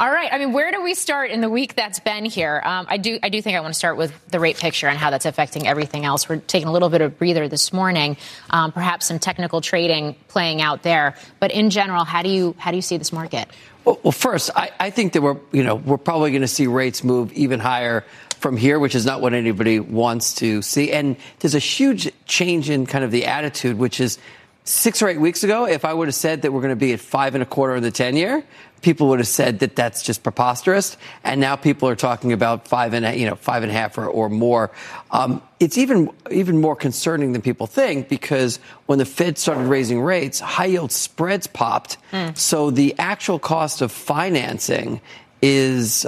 All right. I mean, where do we start in the week that's been here? I do think I want to start with the rate picture and how that's affecting everything else. We're taking a little bit of breather this morning, perhaps some technical trading playing out there. But in general, how do you see this market? Well, first, I think that we're probably going to see rates move even higher from here, which is not what anybody wants to see. And there's a huge change in kind of the attitude, which is 6 or 8 weeks ago, if I would have said that we're going to be at 5.25 in the 10-year, people would have said that that's just preposterous. And now people are talking about 5.5 or more. It's even more concerning than people think, because when the Fed started raising rates, high yield spreads popped. So the actual cost of financing is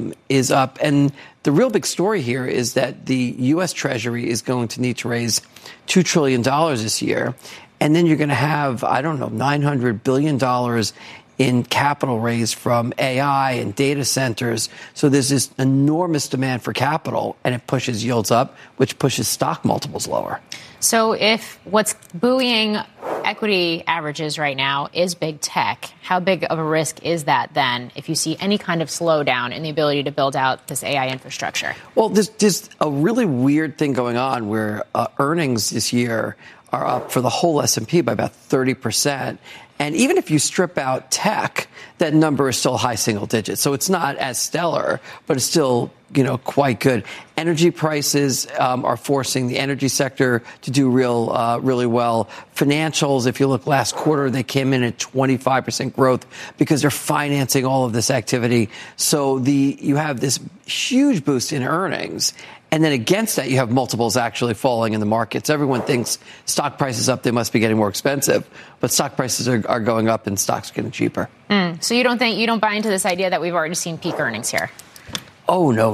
up. And the real big story here is that the U.S. Treasury is going to need to raise $2 trillion this year. And then you're going to have, $900 billion in capital raised from AI and data centers. So there's this enormous demand for capital, and it pushes yields up, which pushes stock multiples lower. So if what's buoying equity averages right now is big tech, how big of a risk is that then if you see any kind of slowdown in the ability to build out this AI infrastructure? Well, there's a really weird thing going on where earnings this year are up for the whole S&P by about 30%. And even if you strip out tech, that number is still high single digits. So it's not as stellar, but it's still, quite good. Energy prices are forcing the energy sector to do really well. Financials, if you look last quarter, they came in at 25% growth because they're financing all of this activity. So you have this huge boost in earnings. And then against that, you have multiples actually falling in the markets. Everyone thinks stock prices up, they must be getting more expensive. But stock prices are going up and stocks are getting cheaper. So you don't buy into this idea that we've already seen peak earnings here? Oh, no.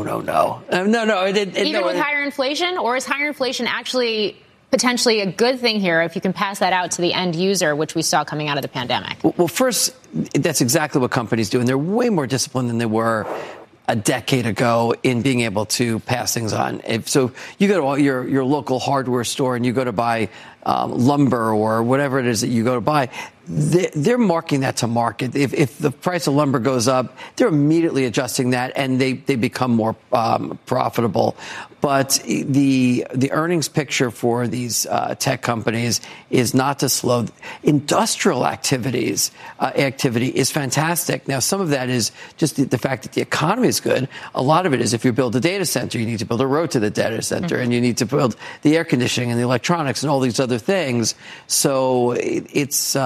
Even with higher inflation? Or is higher inflation actually potentially a good thing here if you can pass that out to the end user, which we saw coming out of the pandemic? Well, first, that's exactly what companies do. And they're way more disciplined than they were a decade ago in being able to pass things on. So you go to your local hardware store and you go to buy lumber or whatever it is that you go to buy, they're marking that to market. If the price of lumber goes up, they're immediately adjusting that and they become more profitable. But the earnings picture for these tech companies is not to slow. Industrial activity is fantastic. Now, some of that is just the fact that the economy is good. A lot of it is if you build a data center, you need to build a road to the data center, and you need to build the air conditioning and the electronics and all these other things. So it's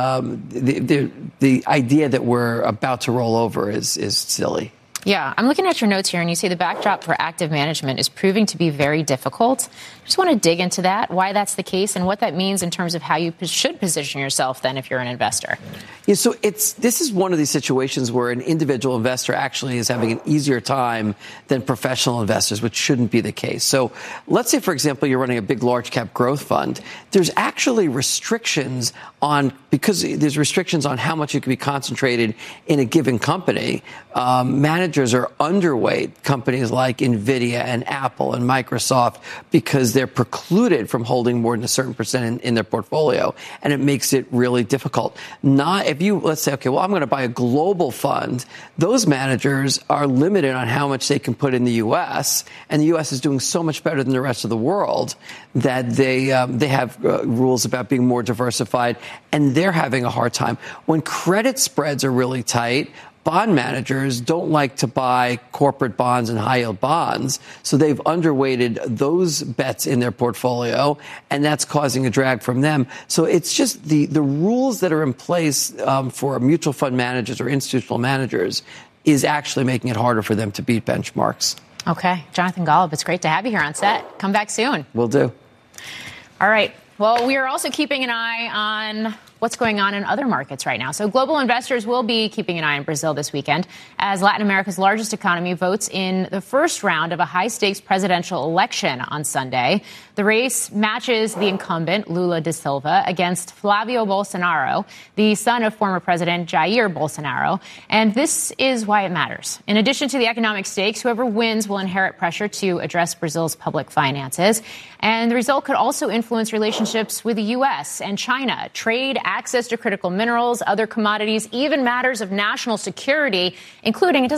the idea that we're about to roll over is silly. Yeah, I'm looking at your notes here, and you say the backdrop for active management is proving to be very difficult. I just want to dig into that, why that's the case, and what that means in terms of how you should position yourself then if you're an investor. Yeah, so this is one of these situations where an individual investor actually is having an easier time than professional investors, which shouldn't be the case. So let's say, for example, you're running a big large cap growth fund. There's actually restrictions because there's restrictions on how much you can be concentrated in a given company. Managers are underweight companies like NVIDIA and Apple and Microsoft because they're precluded from holding more than a certain percent in their portfolio. And it makes it really difficult. Let's say, okay, well, I'm going to buy a global fund. Those managers are limited on how much they can put in the U.S. And the U.S. is doing so much better than the rest of the world that they have rules about being more diversified, and they're having a hard time. When credit spreads are really tight, bond managers don't like to buy corporate bonds and high yield bonds, so they've underweighted those bets in their portfolio, and that's causing a drag from them. So it's just the rules that are in place for mutual fund managers or institutional managers is actually making it harder for them to beat benchmarks. Okay. Jonathan Golub, it's great to have you here on set. Come back soon. Will do. All right. Well, we are also keeping an eye on what's going on in other markets right now. So global investors will be keeping an eye on Brazil this weekend as Latin America's largest economy votes in the first round of a high-stakes presidential election on Sunday. The race matches the incumbent, Lula da Silva, against Flavio Bolsonaro, the son of former President Jair Bolsonaro. And this is why it matters. In addition to the economic stakes, whoever wins will inherit pressure to address Brazil's public finances. And the result could also influence relationships with the U.S. and China, trade, access to critical minerals, other commodities, even matters of national security, including